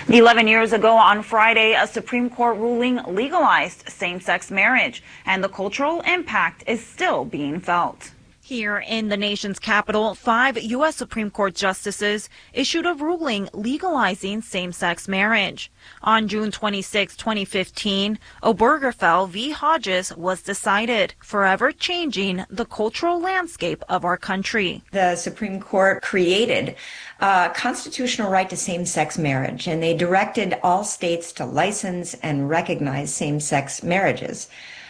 11 years ago on Friday, a Supreme Court ruling legalized same-sex marriage, and the cultural impact is still being felt. Here in the nation's capital, 5 U.S. Supreme Court justices issued a ruling legalizing same-sex marriage. On June 26, 2015, Obergefell v. Hodges was decided, forever changing the cultural landscape of our country. The Supreme Court created a constitutional right to same-sex marriage, and they directed all states to license and recognize same-sex marriages.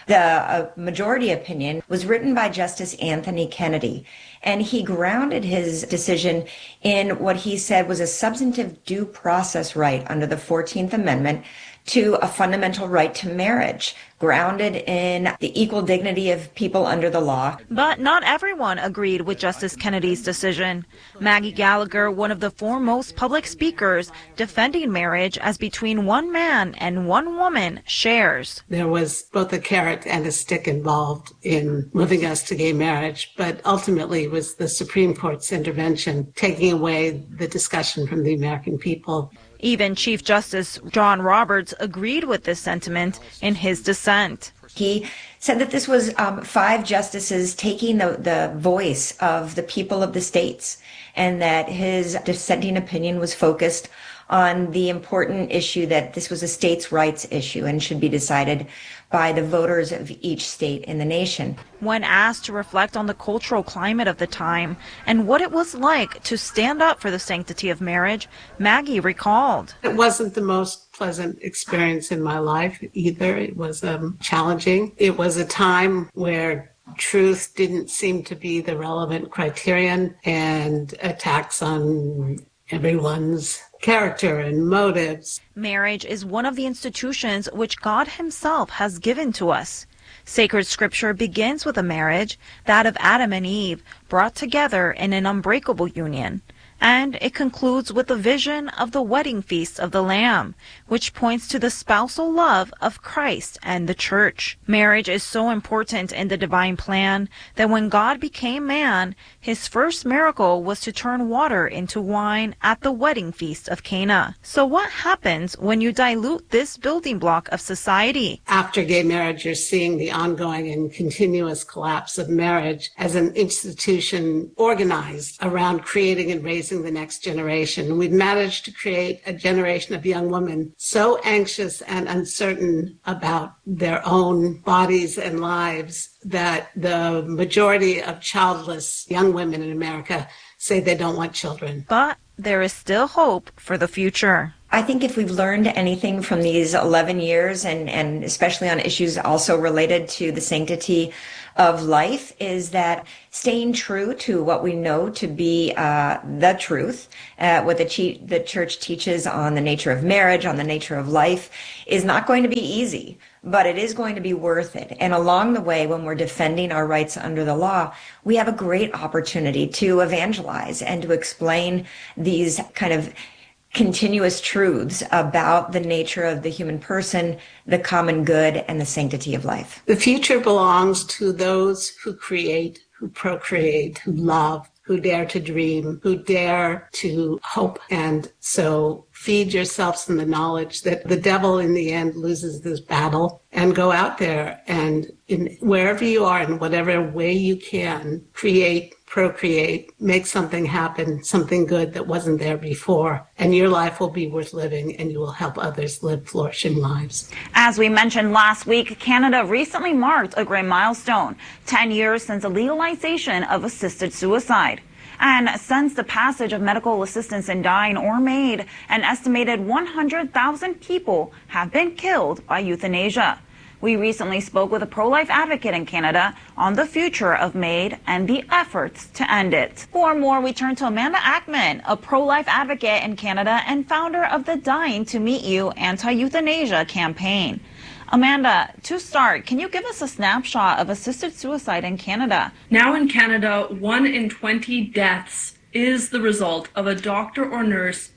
The majority opinion was written by Justice Anthony Kennedy, and he grounded his decision in what he said was a substantive due process right under the 14th Amendment to a fundamental right to marriage, grounded in the equal dignity of people under the law. But not everyone agreed with Justice Kennedy's decision. Maggie Gallagher, one of the foremost public speakers defending marriage as between one man and one woman, shares. There was both a carrot and a stick involved in moving us to gay marriage, but ultimately it was the Supreme Court's intervention taking away the discussion from the American people. Even Chief Justice John Roberts agreed with this sentiment in his dissent. He said that this was 5 justices taking the voice of the people of the states, and that his dissenting opinion was focused on the important issue that this was a states' rights issue and should be decided by the voters of each state in the nation. When asked to reflect on the cultural climate of the time and what it was like to stand up for the sanctity of marriage, Maggie recalled. It wasn't the most pleasant experience in my life either. It was challenging. It was a time where truth didn't seem to be the relevant criterion, and attacks on everyone's character and motives. Marriage is one of the institutions which God himself has given to us. Sacred scripture begins with a marriage, that of Adam and Eve, brought together in an unbreakable union. And it concludes with the vision of the wedding feast of the Lamb, which points to the spousal love of Christ and the church. Marriage is so important in the divine plan that when God became man, his first miracle was to turn water into wine at the wedding feast of Cana. So what happens when you dilute this building block of society? After gay marriage, you're seeing the ongoing and continuous collapse of marriage as an institution organized around creating and raising the next generation. We've managed to create a generation of young women so anxious and uncertain about their own bodies and lives that the majority of childless young women in America say they don't want children. But there is still hope for the future. I think if we've learned anything from these 11 years, and especially on issues also related to the sanctity of life, is that staying true to what we know to be the truth, what the church teaches on the nature of marriage, on the nature of life, is not going to be easy, but it is going to be worth it. And along the way, when we're defending our rights under the law, we have a great opportunity to evangelize and to explain these kind of continuous truths about the nature of the human person, the common good, and the sanctity of life. The future belongs to those who create, who procreate, who love, who dare to dream, who dare to hope. And so feed yourselves in the knowledge that the devil in the end loses this battle, and go out there and wherever you are, in whatever way you can, create, procreate, make something happen, something good that wasn't there before, and your life will be worth living, and you will help others live flourishing lives. As we mentioned last week, Canada recently marked a great milestone, 10 years since the legalization of assisted suicide. And since the passage of medical assistance in dying or MAID, an estimated 100,000 people have been killed by euthanasia. We recently spoke with a pro-life advocate in Canada on the future of MAID and the efforts to end it. For more, we turn to Amanda Ackman, a pro-life advocate in Canada and founder of the Dying to Meet You anti-euthanasia campaign. Amanda, to start, can you give us a snapshot of assisted suicide in Canada? Now in Canada, 1 in 20 deaths is the result of a doctor or nurse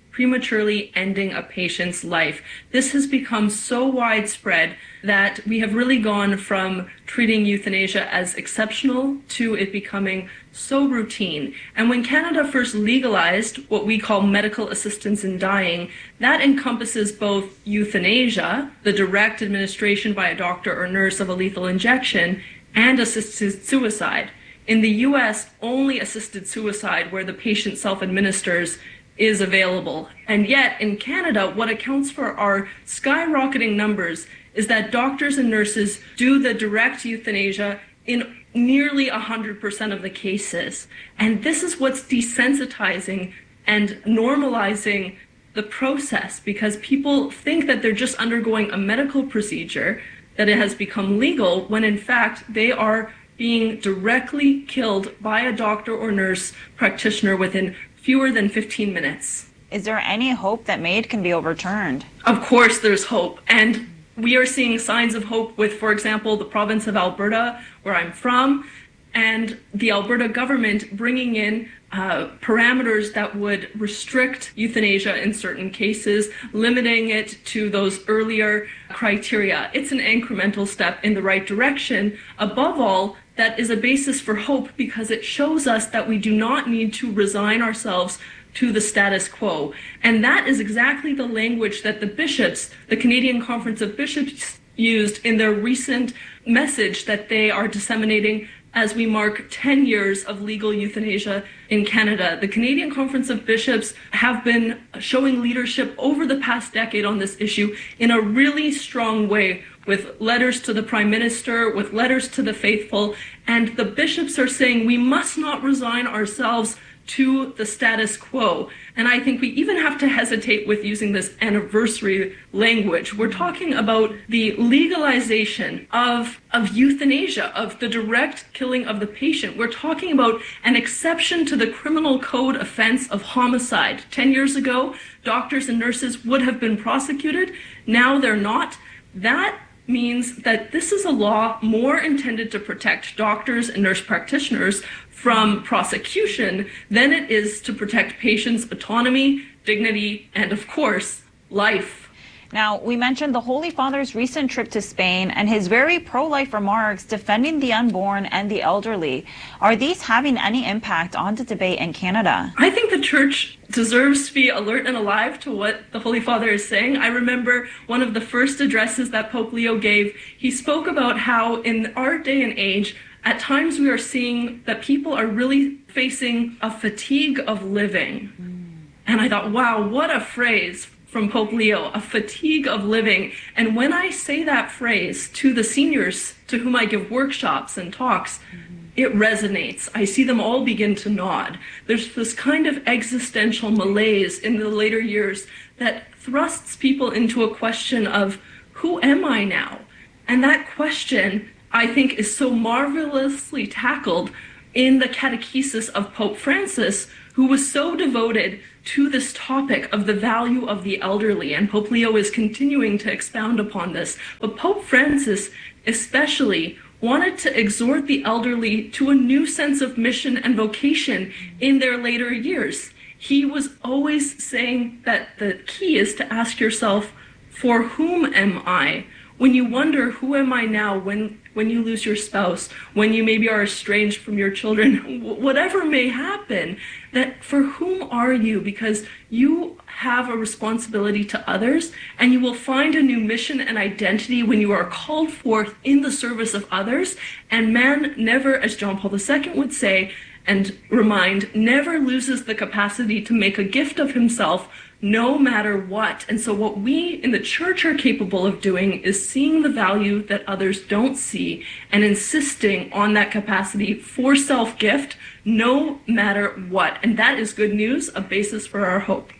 prematurely ending a patient's life. This has become so widespread that we have really gone from treating euthanasia as exceptional to it becoming so routine. And when Canada first legalized what we call medical assistance in dying, that encompasses both euthanasia, the direct administration by a doctor or nurse of a lethal injection, and assisted suicide. In the US, only assisted suicide, where the patient self-administers, is available. And yet in Canada, what accounts for our skyrocketing numbers is that doctors and nurses do the direct euthanasia in nearly 100% of the cases. And this is what's desensitizing and normalizing the process, because people think that they're just undergoing a medical procedure, that it has become legal, when in fact they are being directly killed by a doctor or nurse practitioner within fewer than 15 minutes. Is there any hope that MAID can be overturned? Of course there's hope. And we are seeing signs of hope with, for example, the province of Alberta, where I'm from, and the Alberta government bringing in parameters that would restrict euthanasia in certain cases, limiting it to those earlier criteria. It's an incremental step in the right direction. Above all, that is a basis for hope, because it shows us that we do not need to resign ourselves to the status quo. And that is exactly the language that the bishops, the Canadian Conference of Bishops, used in their recent message that they are disseminating as we mark 10 years of legal euthanasia in Canada. The Canadian Conference of Bishops have been showing leadership over the past decade on this issue in a really strong way, with letters to the Prime Minister, with letters to the faithful, and the bishops are saying we must not resign ourselves to the status quo. And I think we even have to hesitate with using this anniversary language. We're talking about the legalization of euthanasia, of the direct killing of the patient. We're talking about an exception to the criminal code offense of homicide. 10 years ago, doctors and nurses would have been prosecuted. Now they're not. That means that this is a law more intended to protect doctors and nurse practitioners from prosecution than it is to protect patients' autonomy, dignity, and of course, life. Now, we mentioned the Holy Father's recent trip to Spain and his very pro-life remarks defending the unborn and the elderly. Are these having any impact on the debate in Canada? I think the Church deserves to be alert and alive to what the Holy Father is saying. I remember one of the first addresses that Pope Leo gave. He spoke about how in our day and age, at times we are seeing that people are really facing a fatigue of living. And I thought, wow, what a phrase from Pope Leo, a fatigue of living. And when I say that phrase to the seniors to whom I give workshops and talks, it resonates. I see them all begin to nod. There's this kind of existential malaise in the later years that thrusts people into a question of, who am I now? And that question, I think, is so marvelously tackled in the catechesis of Pope Francis, who was so devoted to this topic of the value of the elderly. And Pope Leo is continuing to expound upon this. But Pope Francis especially wanted to exhort the elderly to a new sense of mission and vocation in their later years. He was always saying that the key is to ask yourself, for whom am I? When you wonder, who am I now, when you lose your spouse, when you maybe are estranged from your children, whatever may happen, that for whom are you? Because you have a responsibility to others, and you will find a new mission and identity when you are called forth in the service of others. And man never, as John Paul II would say and remind, never loses the capacity to make a gift of himself no matter what. And so what we in the Church are capable of doing is seeing the value that others don't see and insisting on that capacity for self-gift no matter what. And that is good news, a basis for our hope.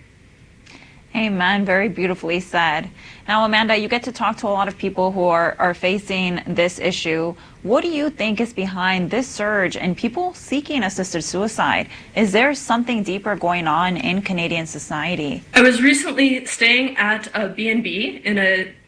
Amen. Very beautifully said. Now, Amanda, you get to talk to a lot of people who are facing this issue. What do you think is behind this surge in people seeking assisted suicide? Is there something deeper going on in Canadian society? I was recently staying at a B&B in a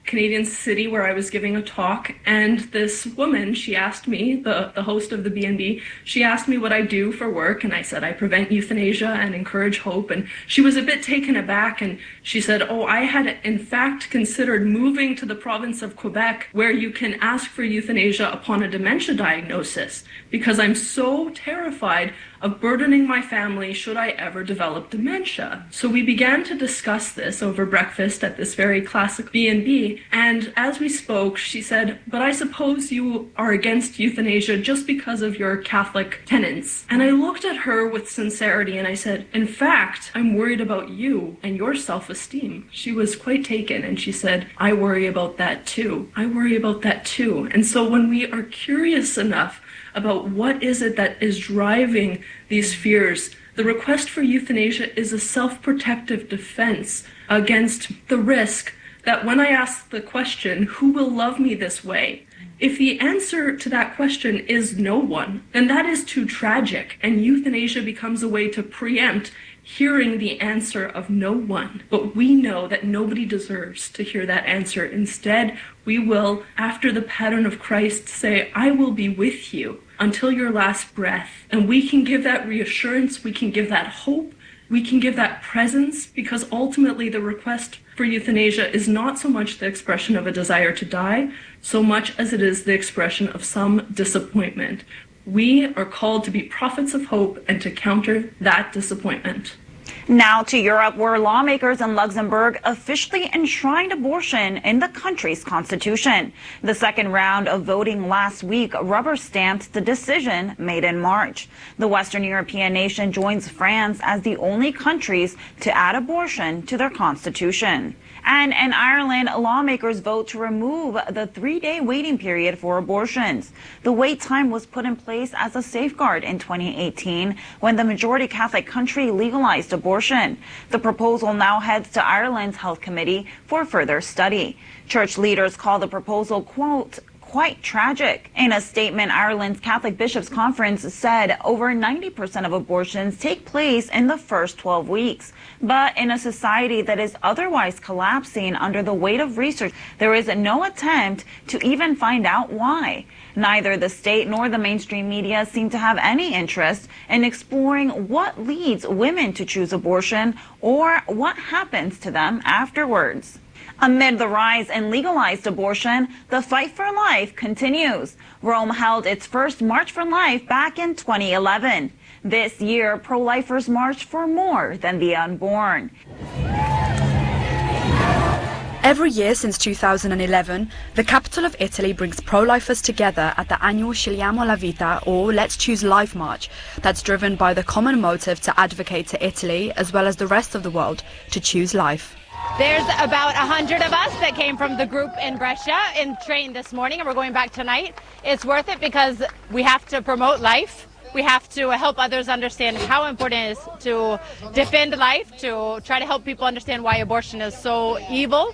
Canadian city where I was giving a talk, and this woman, she asked me, the host of the BNB, she asked me what I do for work, and I said I prevent euthanasia and encourage hope, and she was a bit taken aback, and she said, oh, I had in fact considered moving to the province of Quebec where you can ask for euthanasia upon a dementia diagnosis, because I'm so terrified of burdening my family should I ever develop dementia. So we began to discuss this over breakfast at this very classic B&B, and as we spoke, she said, but I suppose you are against euthanasia just because of your Catholic tenets. And I looked at her with sincerity and I said, in fact, I'm worried about you and your self-esteem. She was quite taken and she said, I worry about that too. I worry about that too. And so when we are curious enough about what is it that is driving these fears, the request for euthanasia is a self-protective defense against the risk that when I ask the question, who will love me this way? If the answer to that question is no one, then that is too tragic, and euthanasia becomes a way to preempt hearing the answer of no one. But we know that nobody deserves to hear that answer. Instead, we will, after the pattern of Christ, say, I will be with you until your last breath. And we can give that reassurance, we can give that hope, we can give that presence, because ultimately the request for euthanasia is not so much the expression of a desire to die, so much as it is the expression of some disappointment. We are called to be prophets of hope and to counter that disappointment. Now to Europe, where lawmakers in Luxembourg officially enshrined abortion in the country's constitution. The second round of voting last week rubber-stamped the decision made in March. The Western European nation joins France as the only countries to add abortion to their constitution. And in Ireland, lawmakers vote to remove the 3-day waiting period for abortions. The wait time was put in place as a safeguard in 2018 when the majority Catholic country legalized abortion. The proposal now heads to Ireland's Health Committee for further study. Church leaders call the proposal, quote, quite tragic. In a statement, Ireland's Catholic Bishops' Conference said over 90% of abortions take place in the first 12 weeks. But in a society that is otherwise collapsing under the weight of research, there is no attempt to even find out why. Neither the state nor the mainstream media seem to have any interest in exploring what leads women to choose abortion or what happens to them afterwards. Amid the rise in legalized abortion, the fight for life continues. Rome held its first March for Life back in 2011. This year, pro-lifers marched for more than the unborn. Every year since 2011, the capital of Italy brings pro-lifers together at the annual Scegliamo la Vita, or Let's Choose Life March, that's driven by the common motive to advocate to Italy, as well as the rest of the world, to choose life. There's about 100 of us that came from the group in Brescia in train this morning, and we're going back tonight. It's worth it because we have to promote life. We have to help others understand how important it is to defend life, to try to help people understand why abortion is so evil.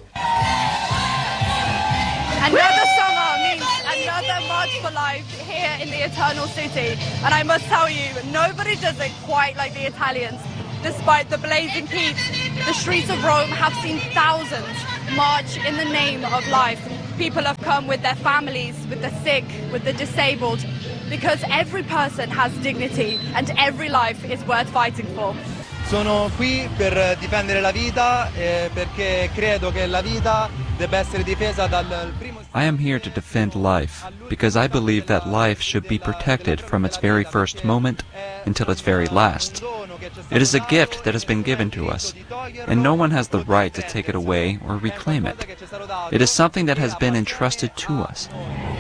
Another summer means another March for Life here in the Eternal City. And I must tell you, nobody does it quite like the Italians. Despite the blazing heat, the streets of Rome have seen thousands march in the name of life. People have come with their families, with the sick, with the disabled, because every person has dignity and every life is worth fighting for. Sono qui per difendere la vita perché credo che la vita debba essere difesa dal primo. I am here to defend life because I believe that life should be protected from its very first moment until its very last. It is a gift that has been given to us, and no one has the right to take it away or reclaim it. It is something that has been entrusted to us.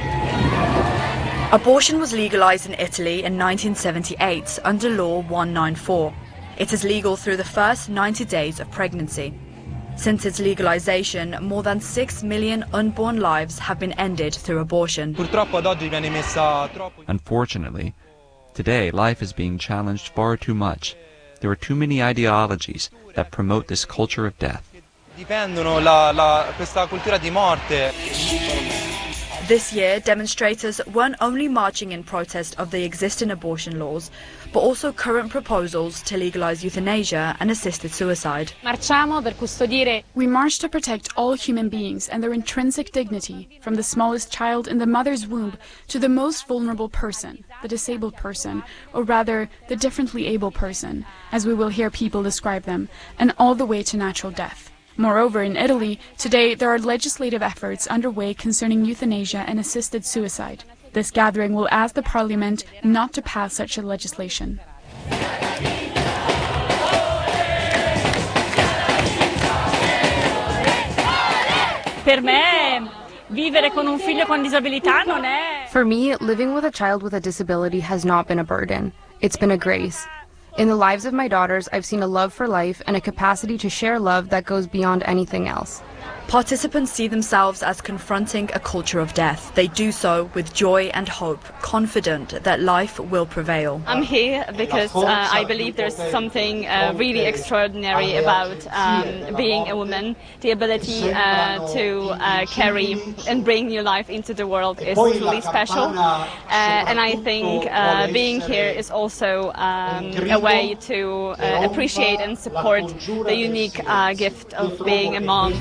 Abortion was legalized in Italy in 1978 under Law 194. It is legal through the first 90 days of pregnancy. Since its legalization, more than 6 million unborn lives have been ended through abortion. Unfortunately, today life is being challenged far too much. There are too many ideologies that promote this culture of death. Difendono questa cultura di morte. This year, demonstrators weren't only marching in protest of the existing abortion laws, but also current proposals to legalize euthanasia and assisted suicide. We march to protect all human beings and their intrinsic dignity, from the smallest child in the mother's womb to the most vulnerable person, the disabled person, or rather, the differently able person, as we will hear people describe them, and all the way to natural death. Moreover, in Italy, today there are legislative efforts underway concerning euthanasia and assisted suicide. This gathering will ask the parliament not to pass such a legislation. For me, living with a child with a disability has not been a burden. It's been a grace. In the lives of my daughters, I've seen a love for life and a capacity to share love that goes beyond anything else. Participants see themselves as confronting a culture of death. They do so with joy and hope, confident that life will prevail. I'm here because I believe there's something really extraordinary about being a woman. The ability to carry and bring new life into the world is truly special. And I think being here is also a way to appreciate and support the unique gift of being a mom.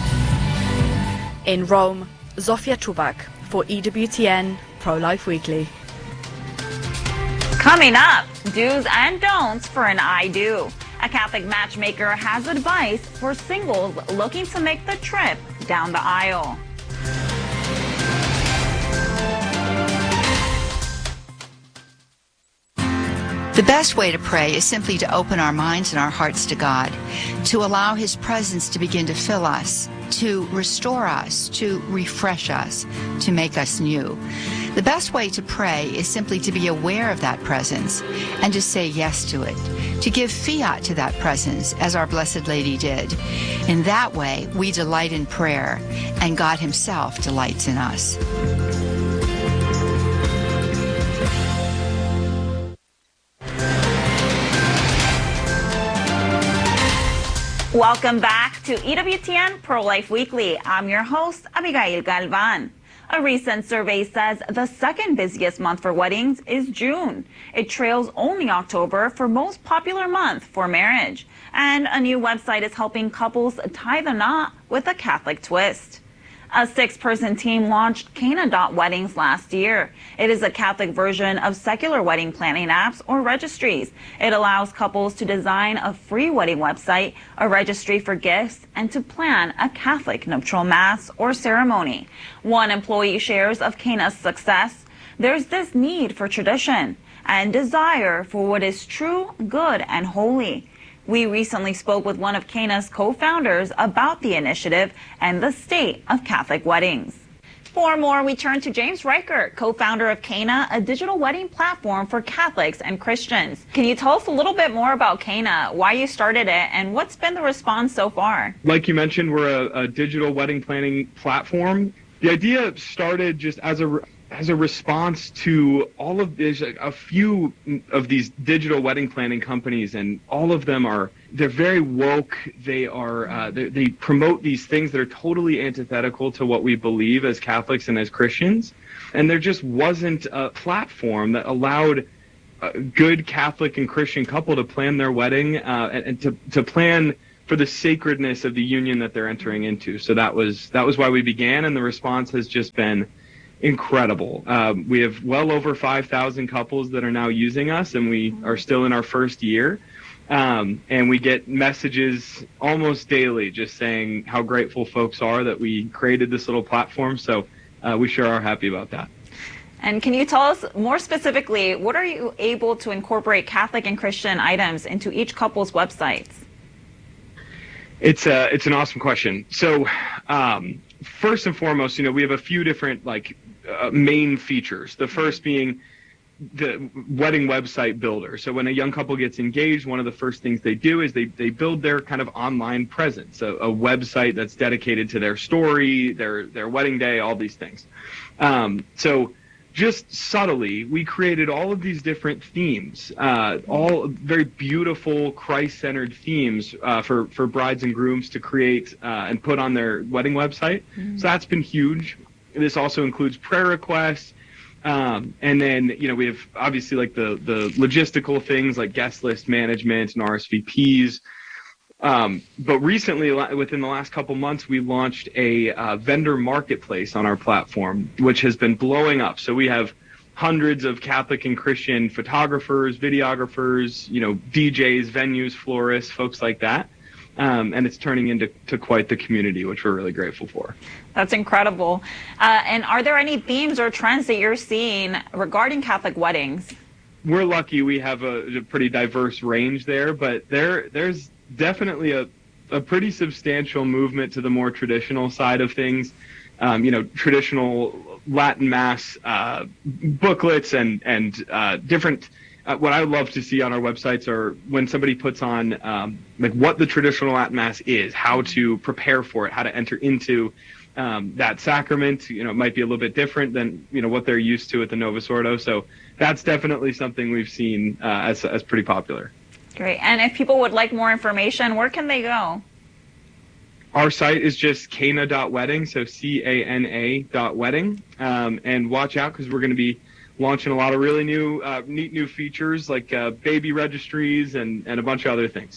In Rome, Zofia Chubak for EWTN Pro-Life Weekly. Coming up, do's and don'ts for an I do. A Catholic matchmaker has advice for singles looking to make the trip down the aisle. The best way to pray is simply to open our minds and our hearts to God, to allow His presence to begin to fill us, to restore us, to refresh us, to make us new. The best way to pray is simply to be aware of that presence and to say yes to it, to give fiat to that presence as our Blessed Lady did. In that way, we delight in prayer, and God Himself delights in us. Welcome back to EWTN Pro-Life Weekly. I'm your host, Abigail Galvan. A recent survey says the second busiest month for weddings is June. It trails only October for most popular month for marriage. And a new website is helping couples tie the knot with a Catholic twist. A 6-person team launched Cana.Weddings last year. It is a Catholic version of secular wedding planning apps or registries. It allows couples to design a free wedding website, a registry for gifts, and to plan a Catholic nuptial mass or ceremony. One employee shares of Cana's success. There's this need for tradition and desire for what is true, good, and holy. We recently spoke with one of Cana's co-founders about the initiative and the state of Catholic weddings. For more, we turn to James Reichert, co-founder of Cana, a digital wedding platform for Catholics and Christians. Can you tell us a little bit more about Cana, why you started it, and what's been the response so far? Like you mentioned, we're a digital wedding planning platform. The idea started just as a response to all of this, a few of these digital wedding planning companies, and all of them they're very woke. They promote these things that are totally antithetical to what we believe as Catholics and as Christians. And there just wasn't a platform that allowed a good Catholic and Christian couple to plan their wedding and to plan for the sacredness of the union that they're entering into. So that was why we began, and the response has just been incredible. We have well over 5,000 couples that are now using us, and we are still in our first year. And we get messages almost daily just saying how grateful folks are that we created this little platform. So we sure are happy about that. And can you tell us more specifically, what are you able to incorporate Catholic and Christian items into each couple's websites? It's an awesome question. So first and foremost, we have a few different main features. The first being the wedding website builder. So when a young couple gets engaged, one of the first things they do is they build their kind of online presence, a website that's dedicated to their story, their wedding day, all these things. So just subtly, we created all of these different themes, all very beautiful Christ-centered themes for brides and grooms to create and put on their wedding website. Mm-hmm. So that's been huge. This also includes prayer requests. And then, we have obviously like the logistical things like guest list management and RSVPs. But recently, within the last couple months, we launched a vendor marketplace on our platform, which has been blowing up. So we have hundreds of Catholic and Christian photographers, videographers, DJs, venues, florists, folks like that. And it's turning into quite the community, which we're really grateful for. That's incredible. And are there any themes or trends that you're seeing regarding Catholic weddings? We're lucky we have a pretty diverse range there, but there's definitely a pretty substantial movement to the more traditional side of things. Traditional Latin Mass booklets and different. What I would love to see on our websites are when somebody puts on like what the traditional Latin Mass is, how to prepare for it, how to enter into that sacrament. It might be a little bit different than what they're used to at the Novus Ordo. So that's definitely something we've seen as pretty popular. Great. And if people would like more information, where can they go? Our site is just cana.wedding, so CANA.wedding. And watch out because we're going to be launching a lot of really neat new features like baby registries and a bunch of other things.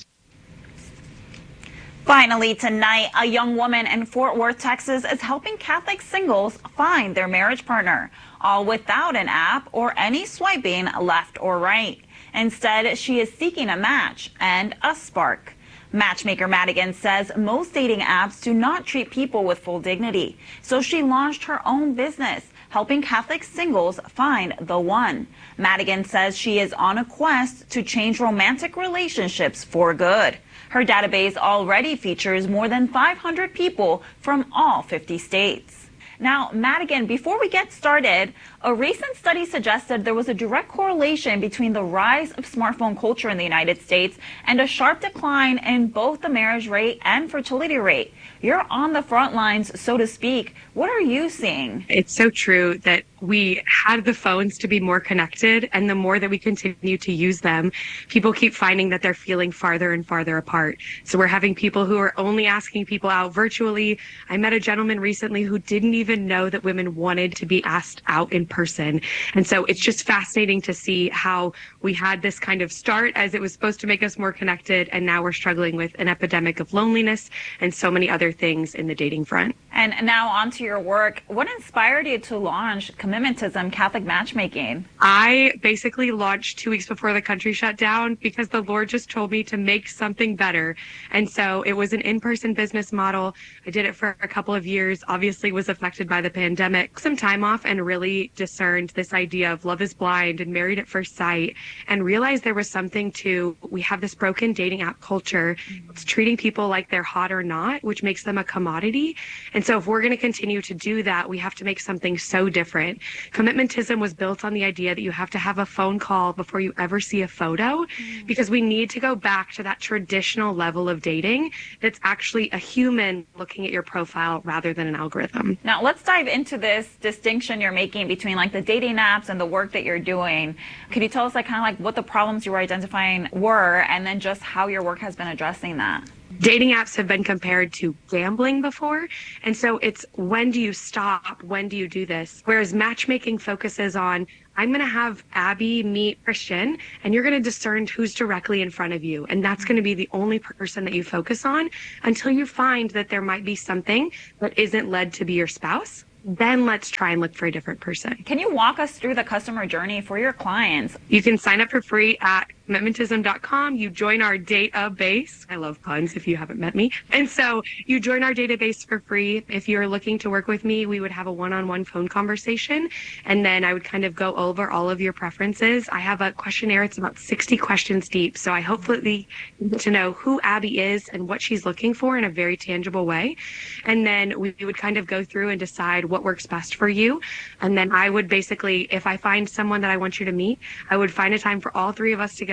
Finally, tonight, a young woman in Fort Worth, Texas is helping Catholic singles find their marriage partner, all without an app or any swiping left or right. Instead, she is seeking a match and a spark. Matchmaker Madigan says most dating apps do not treat people with full dignity, so she launched her own business, helping Catholic singles find the one. Madigan says she is on a quest to change romantic relationships for good. Her database already features more than 500 people from all 50 states. Now, Madigan, before we get started, a recent study suggested there was a direct correlation between the rise of smartphone culture in the United States and a sharp decline in both the marriage rate and fertility rate. You're on the front lines, so to speak. What are you seeing? It's so true that we had the phones to be more connected, and the more that we continue to use them, people keep finding that they're feeling farther and farther apart. So we're having people who are only asking people out virtually. I met a gentleman recently who didn't even know that women wanted to be asked out in person. And so it's just fascinating to see how we had this kind of start as it was supposed to make us more connected, and now we're struggling with an epidemic of loneliness and so many other things in the dating front. And now onto your work. What inspired you to launch Commitmentism Catholic Matchmaking? I basically launched 2 weeks before the country shut down because the Lord just told me to make something better. And so it was an in-person business model. I did it for a couple of years, obviously was affected by the pandemic, some time off, and really discerned this idea of love is blind and married at first sight, and realized there was something to, we have this broken dating app culture. It's treating people like they're hot or not, which makes them a commodity. And so if we're going to continue to do that, we have to make something so different. Commitmentism was built on the idea that you have to have a phone call before you ever see a photo, because we need to go back to that traditional level of dating that's actually a human looking at your profile rather than an algorithm. Now let's dive into this distinction you're making between like the dating apps and the work that you're doing. Could you tell us like kind of like what the problems you were identifying were, and then just how your work has been addressing that? Dating apps have been compared to gambling before. And so it's when do you stop? When do you do this? Whereas matchmaking focuses on, I'm going to have Abby meet Christian, and you're going to discern who's directly in front of you. And that's going to be the only person that you focus on until you find that there might be something that isn't led to be your spouse. Then let's try and look for a different person. Can you walk us through the customer journey for your clients? You can sign up for free at commitmentism.com. You join our database. I love puns if you haven't met me. And so you join our database for free. If you're looking to work with me, we would have a one-on-one phone conversation. And then I would kind of go over all of your preferences. I have a questionnaire. It's about 60 questions deep. So I hopefully get to know who Abby is and what she's looking for in a very tangible way. And then we would kind of go through and decide what works best for you. And then I would basically, if I find someone that I want you to meet, I would find a time for all 3 of us to get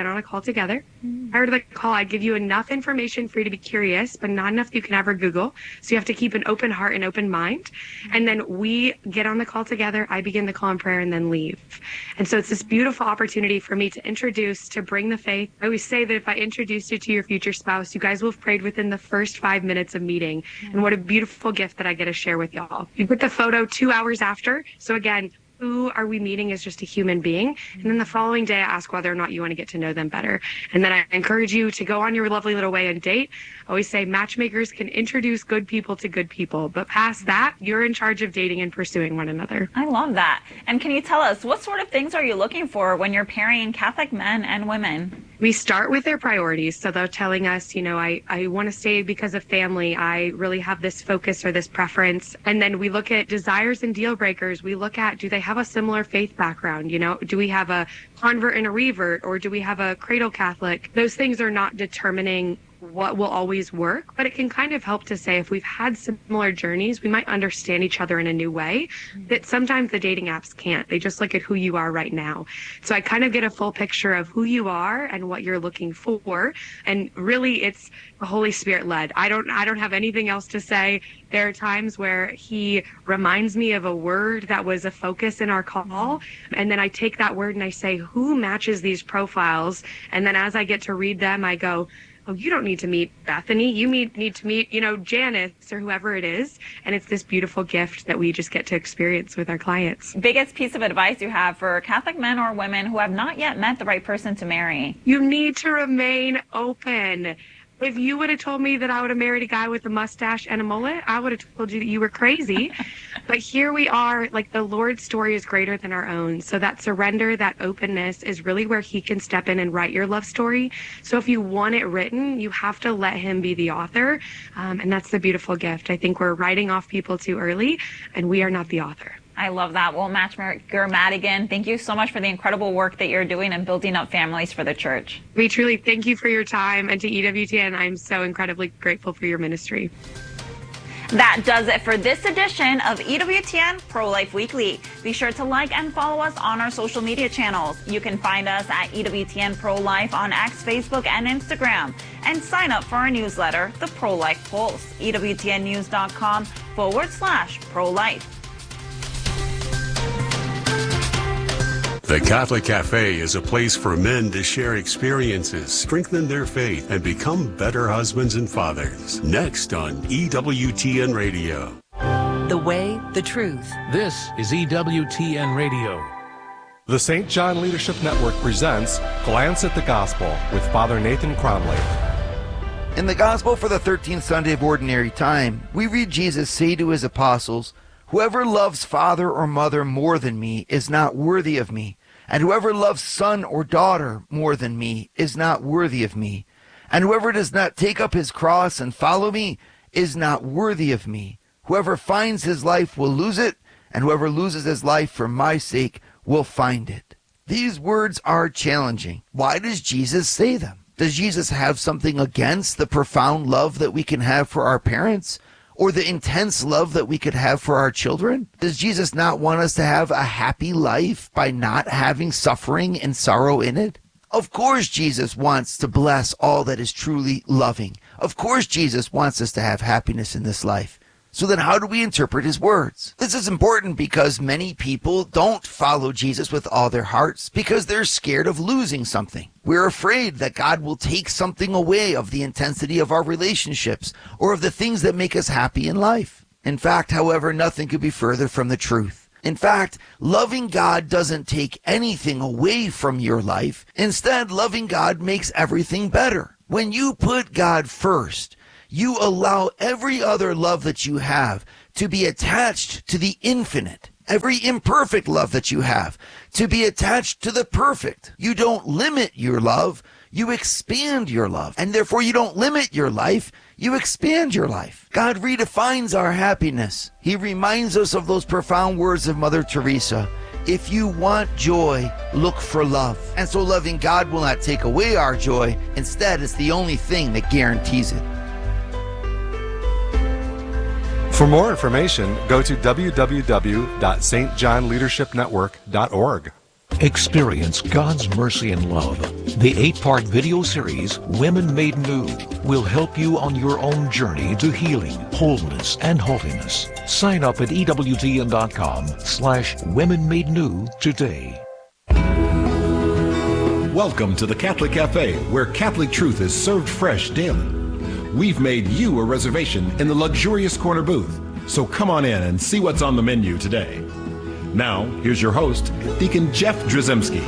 get on a call together. Prior to the call, I give you enough information for you to be curious, but not enough that you can ever Google. So you have to keep an open heart and open mind. And then we get on the call together. I begin the call in prayer and then leave. And so it's this beautiful opportunity for me to introduce, to bring the faith. I always say that if I introduce you to your future spouse, you guys will have prayed within the first 5 minutes of meeting. And what a beautiful gift that I get to share with y'all. You put the photo 2 hours after. So again, who are we meeting as just a human being? And then the following day, I ask whether or not you want to get to know them better. And then I encourage you to go on your lovely little way and date. I always say matchmakers can introduce good people to good people, but past that, you're in charge of dating and pursuing one another. I love that. And can you tell us, what sort of things are you looking for when you're pairing Catholic men and women? We start with their priorities. So they're telling us, I want to stay because of family. I really have this focus or this preference. And then we look at desires and deal breakers. We look at, do they have a similar faith background? Do we have a convert and a revert, or do we have a cradle Catholic? Those things are not determining what will always work, but it can kind of help to say if we've had similar journeys, we might understand each other in a new way that sometimes the dating apps can't. They just look at who you are right now. So I kind of get a full picture of who you are and what you're looking for. And really it's the Holy Spirit led. I don't have anything else to say. There are times where he reminds me of a word that was a focus in our call. And then I take that word and I say, who matches these profiles? And then as I get to read them, I go, oh, you don't need to meet Bethany. You need to meet, Janice or whoever it is. And it's this beautiful gift that we just get to experience with our clients. Biggest piece of advice you have for Catholic men or women who have not yet met the right person to marry? You need to remain open. If you would have told me that I would have married a guy with a mustache and a mullet, I would have told you that you were crazy. But here we are, like the Lord's story is greater than our own. So that surrender, that openness is really where he can step in and write your love story. So if you want it written, you have to let him be the author. And that's the beautiful gift. I think we're writing off people too early, and we are not the author. I love that. Well, Matchmaker Madigan, thank you so much for the incredible work that you're doing and building up families for the church. We truly thank you for your time, and to EWTN, I'm so incredibly grateful for your ministry. That does it for this edition of EWTN Pro-Life Weekly. Be sure to like and follow us on our social media channels. You can find us at EWTN Pro-Life on X, Facebook, and Instagram. And sign up for our newsletter, The Pro-Life Pulse, EWTNnews.com/pro-life. The Catholic Cafe is a place for men to share experiences, strengthen their faith, and become better husbands and fathers. Next on EWTN Radio. The way, the truth. This is EWTN Radio. The St. John Leadership Network presents Glance at the Gospel with Father Nathan Cromley. In the Gospel for the 13th Sunday of Ordinary Time, we read Jesus say to his apostles, "Whoever loves father or mother more than me is not worthy of me, and whoever loves son or daughter more than me is not worthy of me, and whoever does not take up his cross and follow me is not worthy of me. Whoever finds his life will lose it, and whoever loses his life for my sake will find it." These words are challenging. Why does Jesus say them? Does Jesus have something against the profound love that we can have for our parents? Or the intense love that we could have for our children? Does Jesus not want us to have a happy life by not having suffering and sorrow in it? Of course Jesus wants to bless all that is truly loving. Of course Jesus wants us to have happiness in this life. So then how do we interpret his words? This is important because many people don't follow Jesus with all their hearts because they're scared of losing something. We're afraid that God will take something away of the intensity of our relationships or of the things that make us happy in life. In fact, however, nothing could be further from the truth. In fact, loving God doesn't take anything away from your life. Instead, loving God makes everything better. When you put God first, you allow every other love that you have to be attached to the infinite. Every imperfect love that you have to be attached to the perfect. You don't limit your love, you expand your love. And therefore you don't limit your life, you expand your life. God redefines our happiness. He reminds us of those profound words of Mother Teresa. If you want joy, look for love. And so loving God will not take away our joy. Instead, it's the only thing that guarantees it. For more information, go to www.stjohnleadershipnetwork.org. Experience God's mercy and love. The 8-part video series, Women Made New, will help you on your own journey to healing, wholeness, and holiness. Sign up at EWTN.com/Women Made New today. Welcome to the Catholic Cafe, where Catholic truth is served fresh daily. We've made you a reservation in the luxurious corner booth, so come on in and see what's on the menu today. Now, here's your host, Deacon Jeff Drzymski.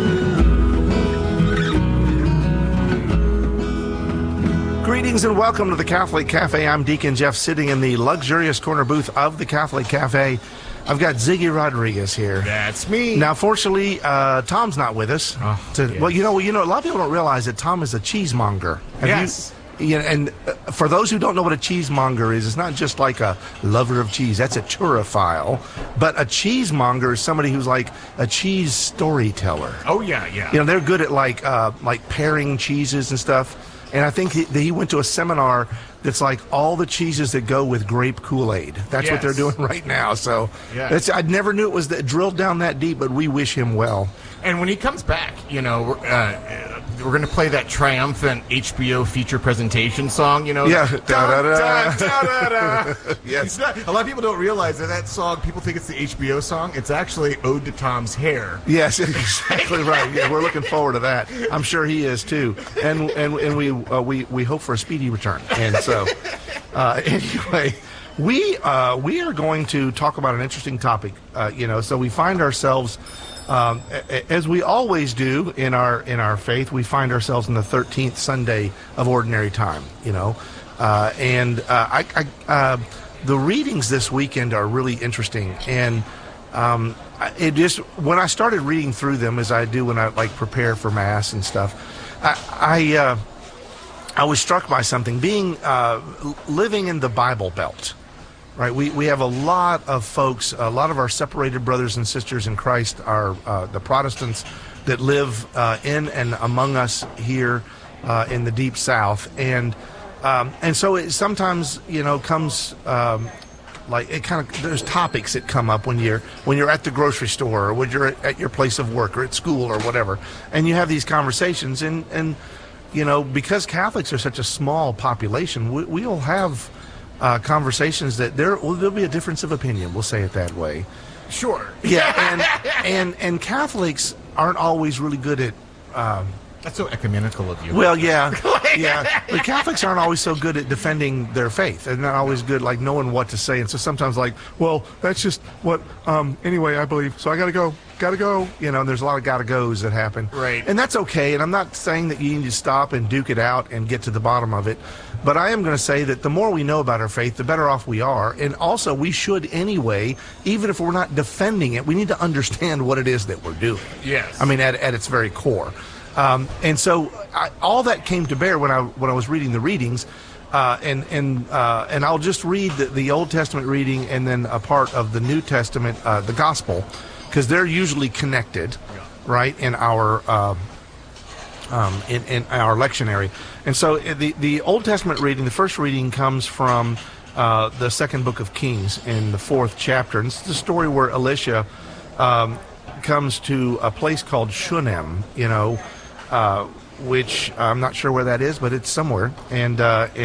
Greetings and welcome to the Catholic Cafe. I'm Deacon Jeff, sitting in the luxurious corner booth of the Catholic Cafe. I've got Ziggy Rodriguez here. That's me. Now, fortunately, Tom's not with us. Yes. Well, you know, a lot of people don't realize that Tom is a cheesemonger. Yes. And for those who don't know what a cheesemonger is, it's not just like a lover of cheese. That's a turophile. But a cheesemonger is somebody who's like a cheese storyteller. Oh, yeah. You know, they're good at like pairing cheeses and stuff. And I think he went to a seminar that's like all the cheeses that go with grape Kool-Aid. That's what they're doing right now. So I never knew it was drilled down that deep, but we wish him well. And when he comes back, you know, we're going to play that triumphant HBO feature presentation song, you know. Yeah. Da-da-da. Yes. A lot of people don't realize that song, people think it's the HBO song. It's actually Ode to Tom's Hair. Yes, exactly right. Yeah, we're looking forward to that. I'm sure he is too. And we hope for a speedy return. And so anyway, we are going to talk about an interesting topic. So we find ourselves, as we always do in our faith, we find ourselves in the 13th Sunday of Ordinary Time. The readings this weekend are really interesting, and when I started reading through them, as I do when I prepare for Mass and stuff, I was struck by something. Being living in the Bible Belt. Right, we have a lot of folks, a lot of our separated brothers and sisters in Christ are the Protestants that live in and among us here in the Deep South, and so it sometimes comes there's topics that come up when you're at the grocery store or when you're at your place of work or at school or whatever, and you have these conversations, and because Catholics are such a small population, we'll have conversations that there'll be a difference of opinion. We'll say it that way. Sure. Yeah, and Catholics aren't always really good at. That's so ecumenical of you. Well, yeah. But Catholics aren't always so good at defending their faith. They're not always good, knowing what to say. And so sometimes, well, that's just what. Anyway, I believe. So I gotta go. And there's a lot of gotta goes that happen. Right. And that's okay. And I'm not saying that you need to stop and duke it out and get to the bottom of it. But I am going to say that the more we know about our faith, the better off we are. And also, we should anyway, even if we're not defending it, we need to understand what it is that we're doing. Yes. I mean, at its very core. And so all that came to bear when I was reading the readings, and I'll just read the Old Testament reading and then a part of the New Testament, the Gospel, because they're usually connected, right, in our in our lectionary. And so the Old Testament reading, the first reading comes from the second book of Kings in the 4th chapter. And it's the story where Elisha comes to a place called Shunem, which I'm not sure where that is, but it's somewhere. And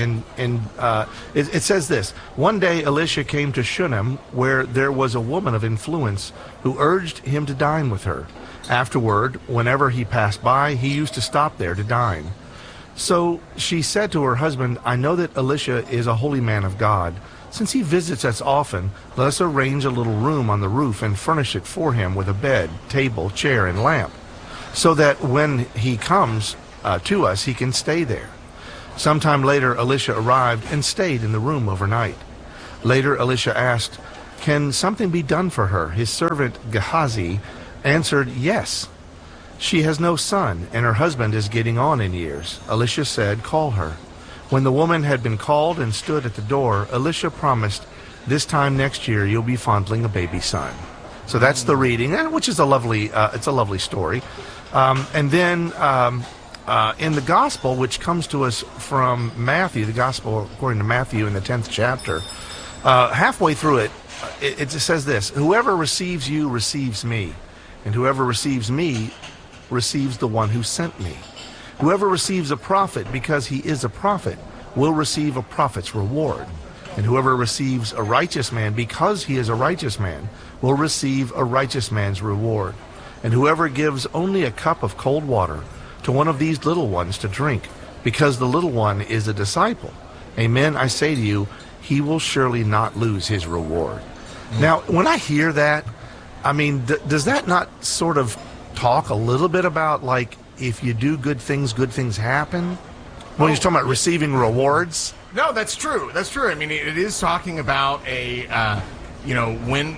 it says this: one day Elisha came to Shunem, where there was a woman of influence who urged him to dine with her. Afterward, whenever he passed by, he used to stop there to dine. So she said to her husband, I know that Elisha is a holy man of God. Since he visits us often, let us arrange a little room on the roof and furnish it for him with a bed, table, chair, and lamp, so that when he comes to us, he can stay there. Sometime later, Elisha arrived and stayed in the room overnight. Later, Elisha asked, can something be done for her? His servant Gehazi answered, yes. She has no son, and her husband is getting on in years. Elisha said, call her. When the woman had been called and stood at the door, Elisha promised, this time next year you'll be fondling a baby son. So that's the reading, which is a lovely story. And then in the Gospel, which comes to us from Matthew, the Gospel according to Matthew in the 10th chapter, halfway through it, it says this: whoever receives you receives me, and whoever receives me receives the one who sent me. Whoever receives a prophet because he is a prophet will receive a prophet's reward. And whoever receives a righteous man because he is a righteous man will receive a righteous man's reward. And whoever gives only a cup of cold water to one of these little ones to drink, because the little one is a disciple, amen, I say to you, he will surely not lose his reward. Now, when I hear that, I mean, does that not sort of talk a little bit about, like, if you do good things happen? When you're talking about receiving rewards? No, that's true. That's true. I mean, it is talking about a, when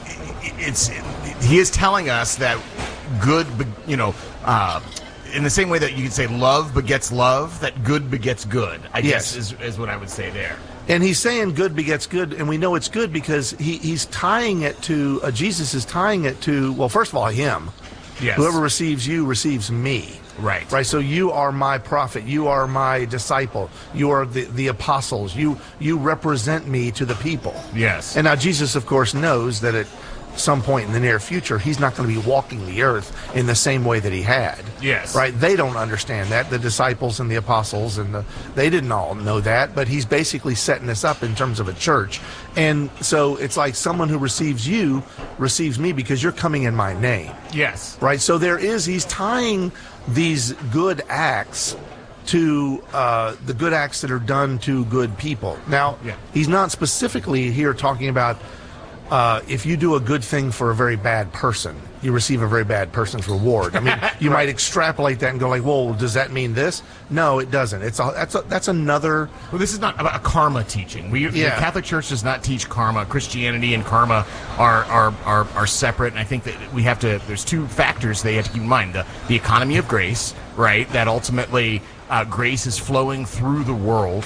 he is telling us that good, in the same way that you could say love begets love, that good begets good, I guess is what I would say there. And he's saying good begets good, and we know it's good because he's tying it to, Jesus is tying it to, well, first of all, him. Yes. Whoever receives you receives me. Right. Right. So you are my prophet. You are my disciple. You are the apostles. You represent me to the people. Yes. And now Jesus, of course, knows that at some point in the near future, he's not going to be walking the earth in the same way that he had. Yes. Right. They don't understand that. The disciples and the apostles they didn't all know that. But he's basically setting this up in terms of a church. And so it's like someone who receives you receives me because you're coming in my name. Yes. Right. So he's tying these good acts to the good acts that are done to good people. Now, he's not specifically here talking about if you do a good thing for a very bad person, you receive a very bad person's reward. I mean, you might extrapolate that and go like, "Well, does that mean this?" No, it doesn't. That's another. Well, this is not about a karma teaching. The Catholic Church does not teach karma. Christianity and karma are separate, and I think that we have to. There's two factors they have to keep in mind: the economy of grace, right? That ultimately grace is flowing through the world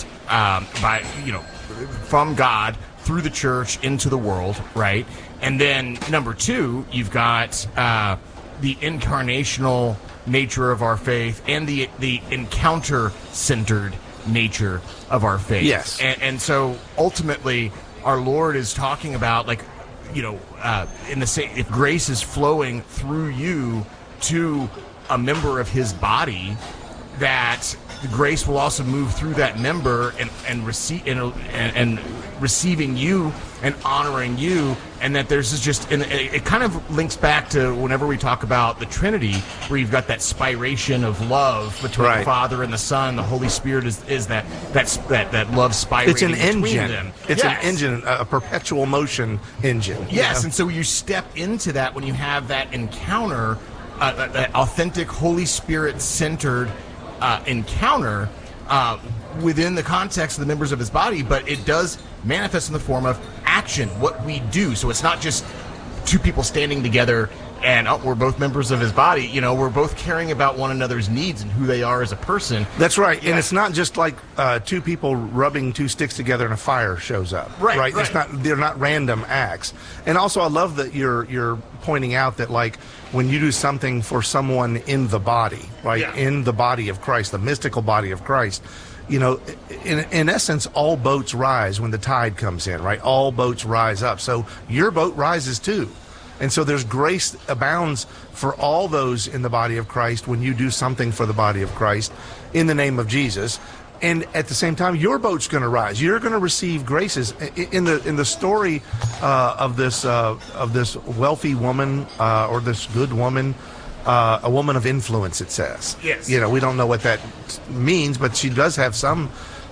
from God through the church into the world, right? And then number two, you've got the incarnational nature of our faith and the encounter-centered nature of our faith. Yes. And so ultimately, our Lord is talking about, like, in the same, if grace is flowing through you to a member of His body, that the grace will also move through that member and receiving you and honoring you, and that there's just, and it kind of links back to whenever we talk about the Trinity, where you've got that spiration of love between the Father and the Son. The Holy Spirit is that love spirating. It's an engine. Them. It's an engine, a perpetual motion engine. Yes, and so you step into that when you have that encounter, that authentic Holy Spirit centered encounter within the context of the members of His body, but it does manifest in the form of action, what we do. So it's not just two people standing together and we're both members of His body. We're both caring about one another's needs and who they are as a person. That's right. And it's not just like two people rubbing two sticks together and a fire shows up. Right. It's not. They're not random acts. And also, I love that you're pointing out that, like, when you do something for someone in the body, right, in the body of Christ, the mystical body of Christ, in essence, all boats rise when the tide comes in, right? All boats rise up. So your boat rises too. And so there's grace abounds for all those in the body of Christ when you do something for the body of Christ in the name of Jesus. And at the same time, your boat's going to rise. You're going to receive graces. In the story of this wealthy woman or this good woman, a woman of influence, it says. Yes. We don't know what that means, but she does have some,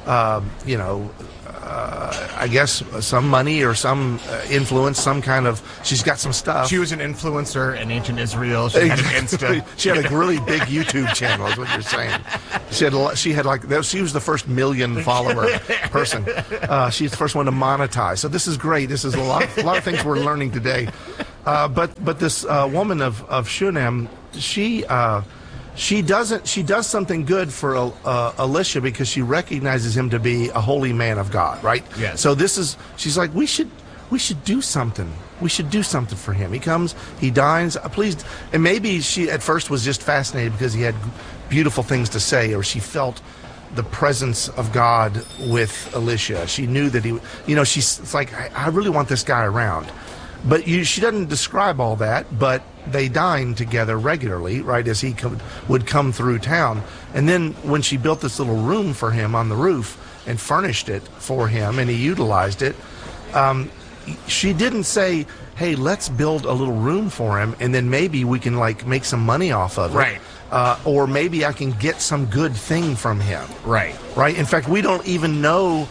I guess some money or some influence, some kind of. She's got some stuff. She was an influencer in ancient Israel. She had an Insta. She had a really big YouTube channel, is what you're saying. She was the first million follower person. She's the first one to monetize. So this is great. This is a lot of things we're learning today. But this woman of Shunem, she does something good for Elisha because she recognizes him to be a holy man of God, right? Yes. So she's like, we should do something. We should do something for him. He comes, he dines, please. And maybe she at first was just fascinated because he had beautiful things to say, or she felt the presence of God with Elisha. She knew that it's like, I really want this guy around. But she doesn't describe all that, but they dined together regularly, right, as he would come through town. And then when she built this little room for him on the roof and furnished it for him and he utilized it, she didn't say, hey, let's build a little room for him and then maybe we can like make some money off of it. Right. Or maybe I can get some good thing from him. Right. Right. In fact, we don't even know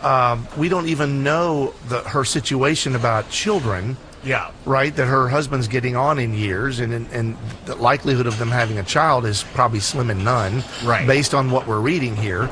her situation about children. Yeah. Right. That her husband's getting on in years, and the likelihood of them having a child is probably slim and none. Right. Based on what we're reading here.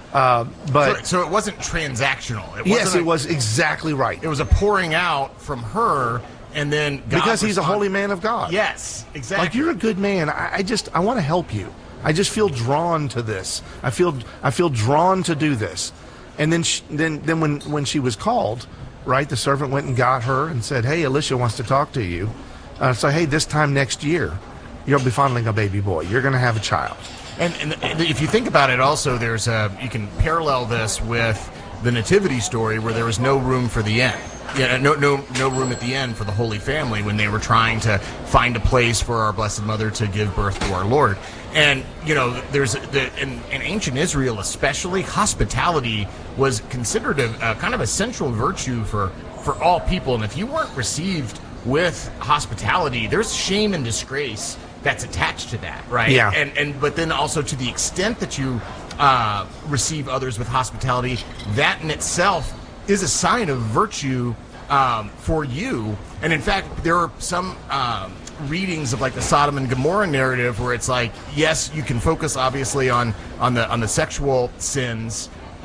But so it wasn't transactional. It was exactly right. It was a pouring out from her, and then God because he's a holy man of God. Yes, exactly. Like, you're a good man. I want to help you. I just feel drawn to this. I feel drawn to do this. And then when she was called, right, the servant went and got her and said, hey, Elisha wants to talk to you. So hey, this time next year, you'll be fondling a baby boy. You're going to have a child. And if you think about it, also you can parallel this with the nativity story where there was no room for the end. Yeah, no room at the end for the Holy Family when they were trying to find a place for our Blessed Mother to give birth to our Lord. And there's in ancient Israel especially, hospitality was considered a kind of a central virtue for all people. And if you weren't received with hospitality, there's shame and disgrace that's attached to that, right? Yeah. But then also to the extent that you receive others with hospitality, that in itself is a sign of virtue for you. And in fact, there are some readings of like the Sodom and Gomorrah narrative where it's like, yes, you can focus obviously on the sexual sins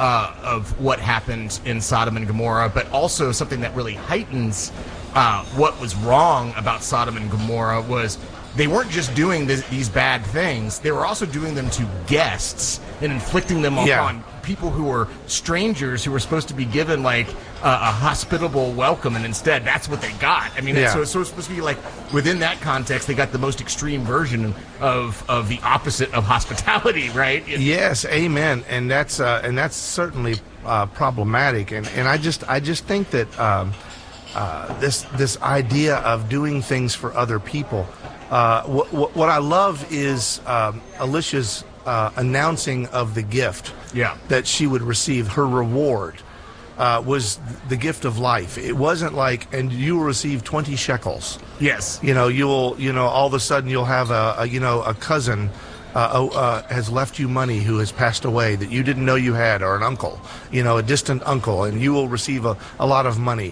of what happened in Sodom and Gomorrah, but also something that really heightens what was wrong about Sodom and Gomorrah was they weren't just doing these bad things, they were also doing them to guests and inflicting them upon people who were strangers who were supposed to be given like a hospitable welcome, and instead that's what they got. I mean, so it's supposed to be like within that context they got the most extreme version of the opposite of hospitality, right? Yes, amen. And that's certainly problematic. And I just think that this idea of doing things for other people. What I love is Elisha's announcing of the gift that she would receive. Her reward was the gift of life. It wasn't like, and you will receive 20 shekels. Yes. All of a sudden you'll have a cousin has left you money who has passed away that you didn't know you had, or an uncle, a distant uncle, and you will receive a lot of money.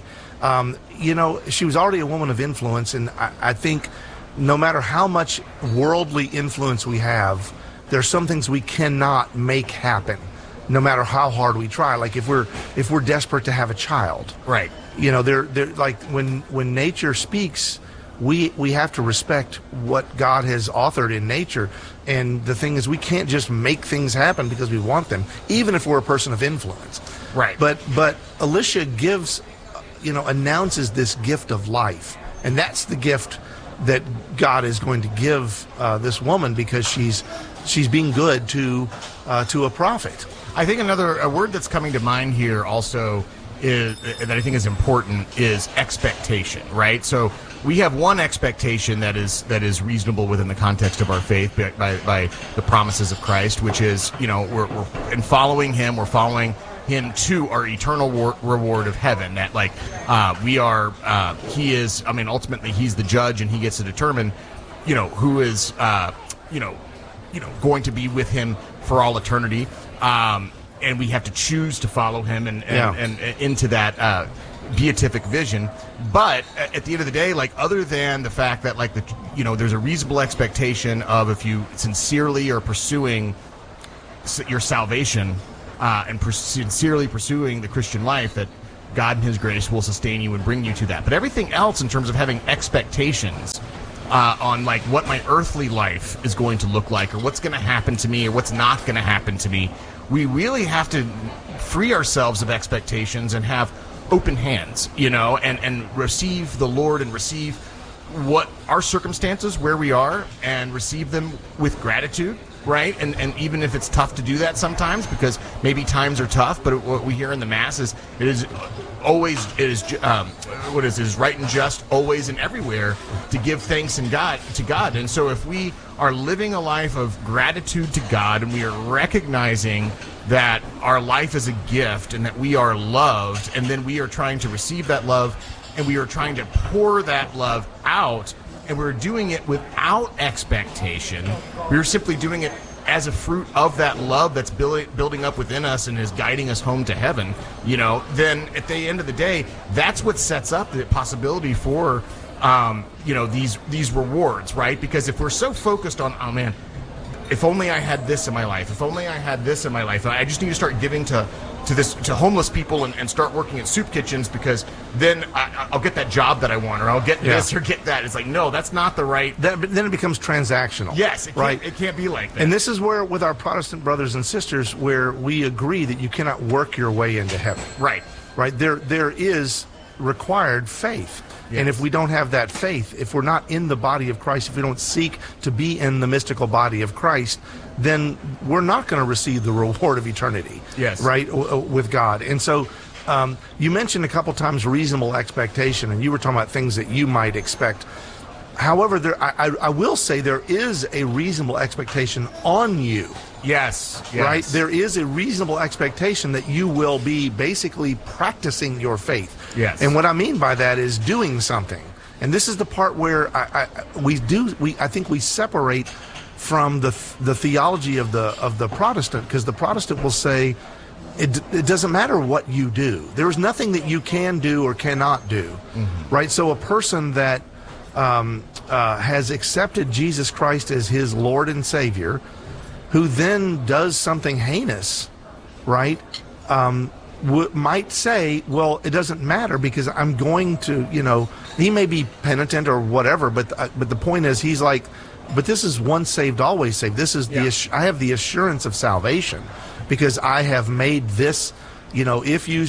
She was already a woman of influence, and I think no matter how much worldly influence we have, there's some things we cannot make happen, no matter how hard we try. Like if we're desperate to have a child, right? They're like when nature speaks, we have to respect what God has authored in nature. And the thing is, we can't just make things happen because we want them, even if we're a person of influence, right? But Elisha announces this gift of life, and that's the gift that God is going to give this woman, because she's being good to a prophet. I think a word that's coming to mind here also is that I think is important is expectation, right? So we have one expectation that is reasonable within the context of our faith by the promises of Christ, which is we're in following Him, we're following Him to our eternal reward of heaven. That we are, He is. I mean, ultimately He's the judge, and He gets to determine, who is, going to be with Him for all eternity. And we have to choose to follow Him and into that beatific vision. But at the end of the day, other than the fact that there's a reasonable expectation of, if you sincerely are pursuing your salvation. And sincerely pursuing the Christian life, that God in His grace will sustain you and bring you to that. But everything else in terms of having expectations on what my earthly life is going to look like, or what's going to happen to me, or what's not going to happen to me, we really have to free ourselves of expectations and have open hands, and receive the Lord and receive what our circumstances, where we are, and receive them with gratitude. right? And even if it's tough to do that sometimes, because maybe times are tough, but what we hear in the Mass is it is right and just always and everywhere to give thanks to God. And so if we are living a life of gratitude to God, and we are recognizing that our life is a gift and that we are loved, and then we are trying to receive that love, and we are trying to pour that love out, and we're doing it without expectation. We're simply doing it as a fruit of that love that's building up within us and is guiding us home to heaven, then at the end of the day, that's what sets up the possibility for, these rewards, right? Because if we're so focused on, oh man, if only I had this in my life, if only I had this in my life, I just need to start giving to homeless people and start working at soup kitchens, because then I'll get that job that I want, or I'll get this or get that. It's like, no, that's not the right. Then it becomes transactional. Yes, it can't be like that. And this is where, with our Protestant brothers and sisters, where we agree that you cannot work your way into heaven. Right. There is required faith. Yes. And if we don't have that faith, if we're not in the body of Christ, if we don't seek to be in the mystical body of Christ, then we're not going to receive the reward of eternity. Yes. Right, with God. And so you mentioned a couple times reasonable expectation, and you were talking about things that you might expect. However, I will say there is a reasonable expectation on you. Yes. Right? There is a reasonable expectation that you will be basically practicing your faith. Yes. And what I mean by that is doing something. And this is the part where I think we separate from the theology of the Protestant, because the Protestant will say it doesn't matter what you do. There is nothing that you can do or cannot do. Mm-hmm. Right? So a person that has accepted Jesus Christ as his Lord and Savior, who then does something heinous, right, might say, well, it doesn't matter because I'm going to, he may be penitent or whatever, but the point is, he's like, but this is once saved, always saved. This is I have the assurance of salvation because I have made this, if you,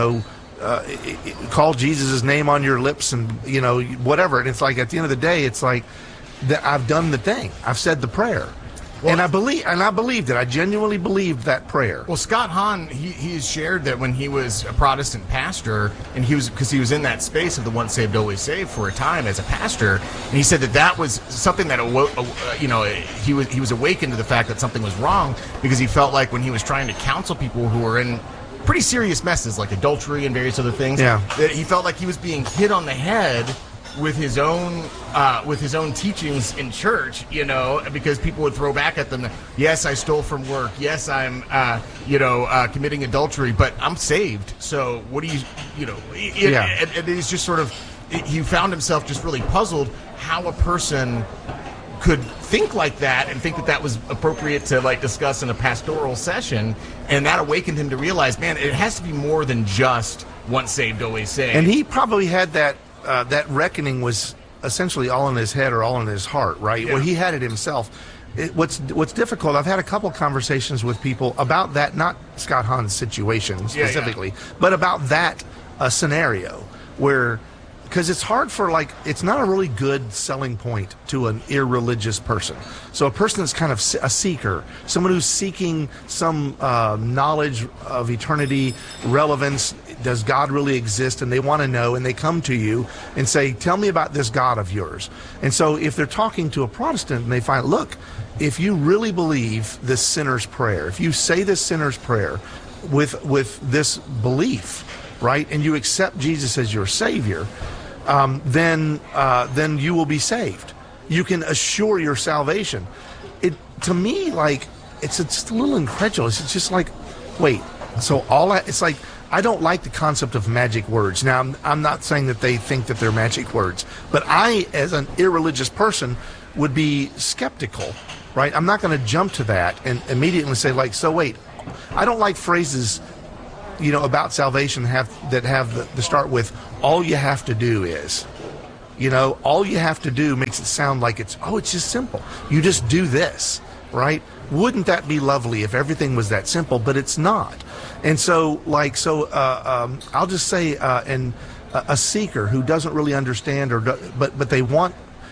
call Jesus' name on your lips and, whatever. And it's like, at the end of the day, it's like that I've done the thing. I've said the prayer. Well, and I believed it. I genuinely believed that prayer. Well, Scott Hahn, he has shared that when he was a Protestant pastor, and because he was in that space of the once saved, always saved for a time as a pastor, and he said that was something that he was awakened to the fact that something was wrong, because he felt like when he was trying to counsel people who were in pretty serious messes like adultery and various other things, that he felt like he was being hit on the head with his own teachings in church, because people would throw back at them, yes, I stole from work, yes, I'm committing adultery, but I'm saved, so what do and he's just sort of, he found himself just really puzzled how a person could think like that and think that was appropriate to discuss in a pastoral session, and that awakened him to realize, man, it has to be more than just once saved, always saved. And he probably had that that reckoning was essentially all in his head or all in his heart, right? Well, he had it himself. What's difficult, I've had a couple conversations with people about that, not Scott Hahn's situation specifically, but about that scenario where, because it's hard for, it's not a really good selling point to an irreligious person. So a person that's kind of a seeker, someone who's seeking some knowledge of eternity, relevance, does God really exist, and they want to know, and they come to you and say, tell me about this God of yours. And so if they're talking to a Protestant and they find, look, if you really believe this sinner's prayer, if you say this sinner's prayer with this belief, right, and you accept Jesus as your Savior, then you will be saved. You can assure your salvation. To me, it's a little incredulous. It's just like, wait, so it's like, I don't like the concept of magic words. Now, I'm not saying that they think that they're magic words, but I, as an irreligious person, would be skeptical, right? I'm not going to jump to that and immediately say, so wait, I don't like phrases, about salvation that have the start with, all you have to do is, all you have to do makes it sound like it's just simple. You just do this, right? Wouldn't that be lovely if everything was that simple? But it's not. And so, I'll just say, a seeker who doesn't really understand, but they want,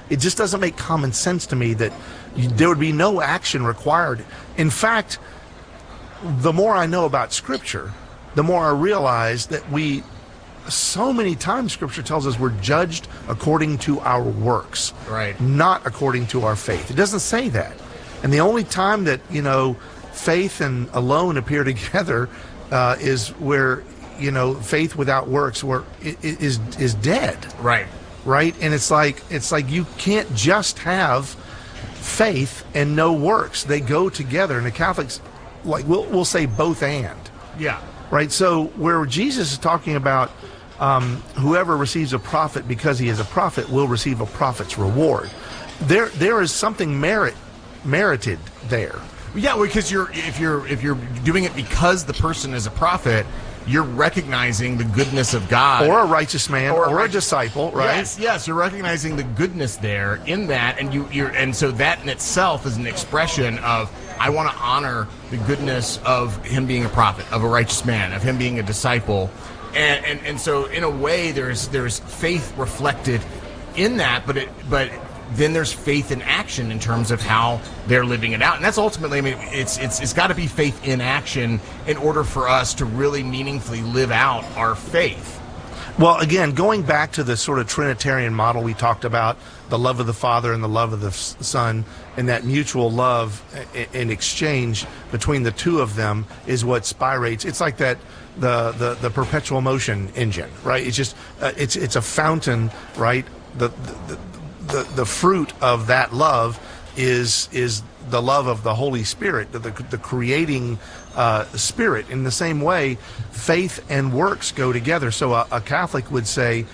it just doesn't make common sense to me that there would be no action required. In fact, the more I know about Scripture, the more I realize that so many times Scripture tells us we're judged according to our works, right? Not according to our faith. It doesn't say that. And the only time that, faith and alone appear together is where, faith without works is dead. Right. Right? And it's like you can't just have faith and no works. They go together. And the Catholics, we'll say both and. Yeah. Right? So where Jesus is talking about whoever receives a prophet because he is a prophet will receive a prophet's reward. There is something merited there. Yeah, because if you're doing it because the person is a prophet, you're recognizing the goodness of God, or a righteous man, or a disciple, right? Yes, you're recognizing the goodness there in that, and so that in itself is an expression of, I want to honor the goodness of him being a prophet, of a righteous man, of him being a disciple, and so in a way there's faith reflected in that, but then there's faith in action in terms of how they're living it out. And that's ultimately, it's got to be faith in action in order for us to really meaningfully live out our faith. Well, again, going back to the sort of Trinitarian model we talked about, the love of the Father and the love of the Son, and that mutual love in exchange between the two of them is what spirates. It's like that the perpetual motion engine, right? It's just it's a fountain, right? The fruit of that love is the love of the Holy Spirit, the creating Spirit. In the same way, faith and works go together. So a Catholic would say,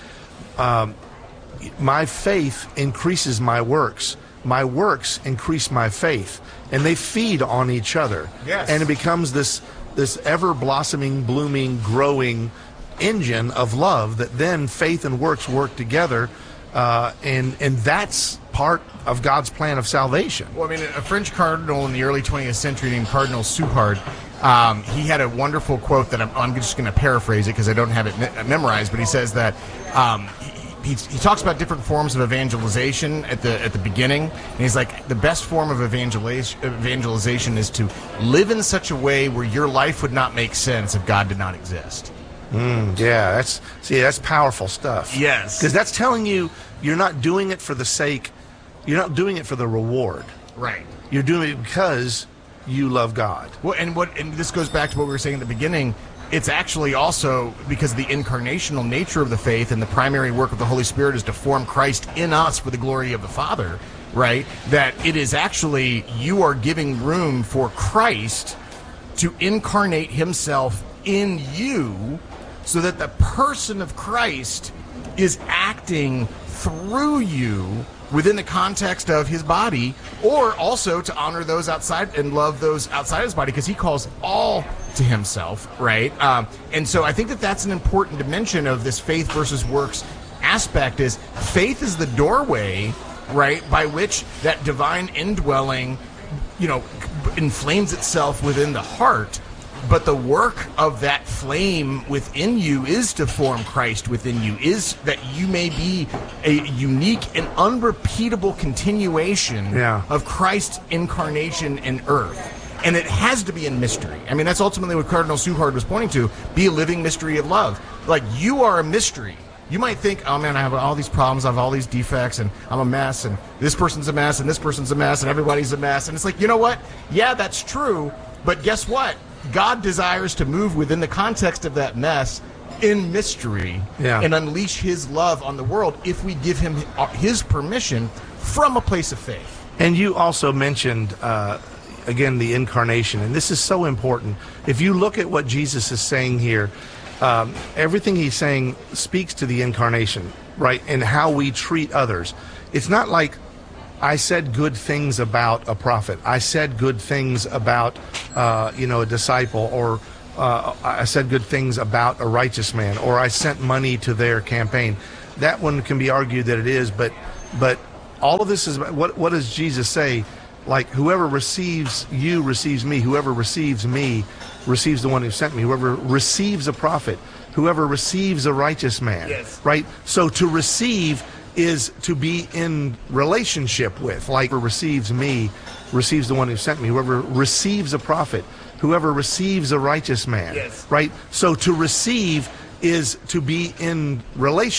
my faith increases my works increase my faith, and they feed on each other. Yes. And it becomes this ever blossoming, blooming, growing engine of love that then faith and works work together. And that's part of God's plan of salvation. Well, a French cardinal in the early 20th century named Cardinal Suhard, he had a wonderful quote that I'm just going to paraphrase it because I don't have it memorized, but he says that he talks about different forms of evangelization at the beginning, and he's like, the best form of evangelization is to live in such a way where your life would not make sense if God did not exist. Yeah, that's powerful stuff. Yes. Because that's telling you you're not doing it for the sake, you're not doing it for the reward. Right. You're doing it because you love God. Well, and this goes back to what we were saying at the beginning. It's actually also because of the incarnational nature of the faith, and the primary work of the Holy Spirit is to form Christ in us for the glory of the Father, right? That it is actually, you are giving room for Christ to incarnate himself in you, so that the person of Christ is acting through you within the context of his body, or also to honor those outside and love those outside his body, because he calls all to himself, right? And so I think that that's an important dimension of this faith versus works aspect. Is faith is the doorway, right, by which that divine indwelling, inflames itself within the heart. But the work of that flame within you is to form Christ within you, is that you may be a unique and unrepeatable continuation of Christ's incarnation in earth. And it has to be in mystery. That's ultimately what Cardinal Suhard was pointing to, be a living mystery of love. Like, you are a mystery. You might think, oh man, I have all these problems, I have all these defects, and I'm a mess, and this person's a mess, and this person's a mess, and everybody's a mess. And it's like, you know what? Yeah, that's true, but guess what? God desires to move within the context of that mess in mystery and unleash his love on the world if we give him his permission from a place of faith. And you also mentioned, again, the incarnation, and this is so important. If you look at what Jesus is saying here, everything he's saying speaks to the incarnation, right, and how we treat others. It's not like, I said good things about a prophet, I said good things about a disciple, or I said good things about a righteous man, or I sent money to their campaign. That one can be argued that it is, but all of this is, what does Jesus say? Like, whoever receives you receives me, whoever receives me receives the one who sent me, whoever receives a prophet, whoever receives a righteous man. Yes. Right? So to receive is to be in relationship with. Like, whoever receives me receives the one who sent me. Whoever receives a prophet, whoever receives a righteous man. Yes. Right? So to receive is to be in relationship.